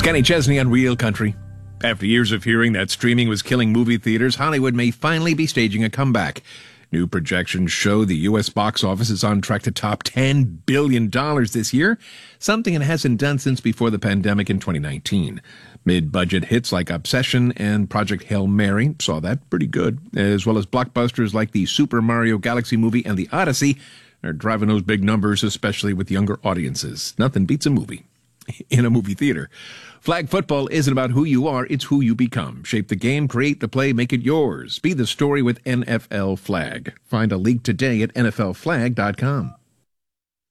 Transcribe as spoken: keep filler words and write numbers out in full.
Kenny Chesney on Real Country. After years of hearing that streaming was killing movie theaters, Hollywood may finally be staging a comeback. New projections show the U S box office is on track to top ten billion dollars this year, something it hasn't done since before the pandemic in twenty nineteen. Mid-budget hits like Obsession and Project Hail Mary saw that pretty good, as well as blockbusters like the Super Mario Galaxy movie and The Odyssey are driving those big numbers, especially with younger audiences. Nothing beats a movie in a movie theater. Flag football isn't about who you are, it's who you become. Shape the game, create the play, make it yours. Be the story with N F L Flag. Find a league today at N F L flag dot com.